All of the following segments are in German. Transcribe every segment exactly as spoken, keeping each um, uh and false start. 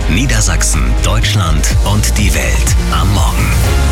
Niedersachsen, Deutschland und die Welt am Morgen.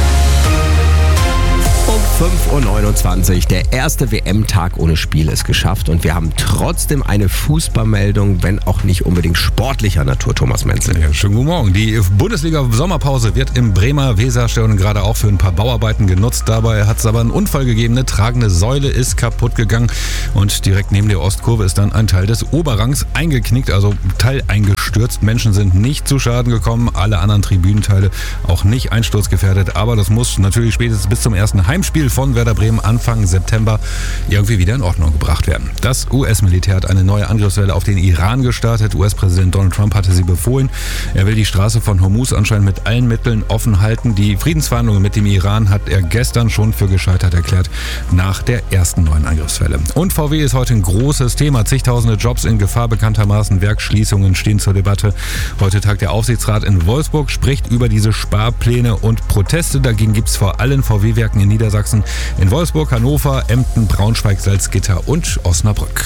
Um fünf Uhr neunundzwanzig, der erste W M-Tag ohne Spiel ist geschafft und wir haben trotzdem eine Fußballmeldung, wenn auch nicht unbedingt sportlicher Natur, Thomas Menzel. Ja, schönen guten Morgen. Die Bundesliga-Sommerpause wird im Bremer Weserstadion gerade auch für ein paar Bauarbeiten genutzt. Dabei hat es aber einen Unfall gegeben. Eine tragende Säule ist kaputt gegangen und direkt neben der Ostkurve ist dann ein Teil des Oberrangs eingeknickt, also Teil eingestürzt. Menschen sind nicht zu Schaden gekommen, alle anderen Tribünenteile auch nicht einsturzgefährdet, aber das muss natürlich spätestens bis zum ersten Heimspiel von Werder Bremen Anfang September irgendwie wieder in Ordnung gebracht werden. Das U S-Militär hat eine neue Angriffswelle auf den Iran gestartet. U S-Präsident Donald Trump hatte sie befohlen. Er will die Straße von Hormuz anscheinend mit allen Mitteln offen halten. Die Friedensverhandlungen mit dem Iran hat er gestern schon für gescheitert erklärt, nach der ersten neuen Angriffswelle. Und V W ist heute ein großes Thema. Zigtausende Jobs in Gefahr, bekanntermaßen Werksschließungen stehen zur Debatte. Heute tagt der Aufsichtsrat in Wolfsburg, spricht über diese Sparpläne und Proteste. Dagegen gibt es vor allen V W-Werken in Niedersachsen, in Wolfsburg, Hannover, Emden, Braunschweig, Salzgitter und Osnabrück.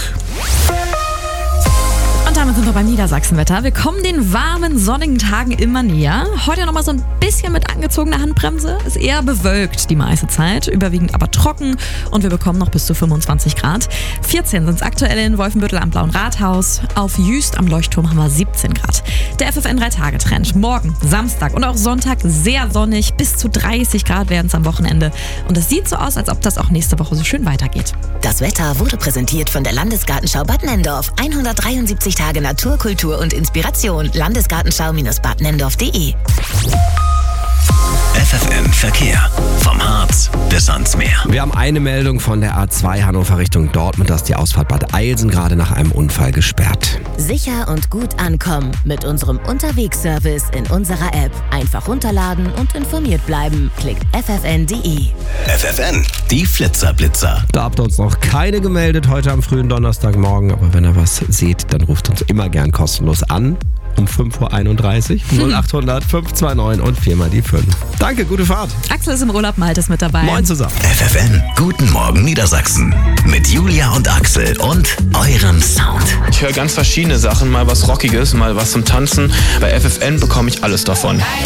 Und damit sind wir beim Niedersachsenwetter. Wir kommen den warmen, sonnigen Tagen immer näher. Heute noch mal so ein bisschen mit angezogener Handbremse. Ist eher bewölkt die meiste Zeit, überwiegend aber trocken. Und wir bekommen noch bis zu fünfundzwanzig Grad. vierzehn sind es aktuell in Wolfenbüttel am Blauen Rathaus. Auf Jüst am Leuchtturm haben wir siebzehn Grad. Der F F N drei Tage Trend. Morgen, Samstag und auch Sonntag sehr sonnig. Bis zu dreißig Grad werden es am Wochenende. Und es sieht so aus, als ob das auch nächste Woche so schön weitergeht. Das Wetter wurde präsentiert von der Landesgartenschau Bad Nenndorf. hundertdreiundsiebzig Tage Natur, Kultur und Inspiration. Landesgartenschau-bad nenndorf punkt de. F F N Verkehr. Vom Harz bis ans Meer. Wir haben eine Meldung von der A zwei Hannover Richtung Dortmund, dass die Ausfahrt Bad Eilsen gerade nach einem Unfall gesperrt. Sicher und gut ankommen mit unserem Unterwegsservice in unserer App. Einfach runterladen und informiert bleiben. Klickt f f n punkt de. F F N, die Flitzerblitzer. Da habt ihr uns noch keine gemeldet heute am frühen Donnerstagmorgen, aber wenn ihr was seht, dann ruft uns immer gern kostenlos an. Um fünf Uhr einunddreißig, null acht hundert, fünf zwei neun und viermal die fünf. Danke, gute Fahrt. Axel ist im Urlaub, Malte ist mit dabei. Moin zusammen. F F N, guten Morgen Niedersachsen. Mit Julia und Axel und eurem Sound. Ich höre ganz verschiedene Sachen, mal was Rockiges, mal was zum Tanzen. Bei F F N bekomme ich alles davon.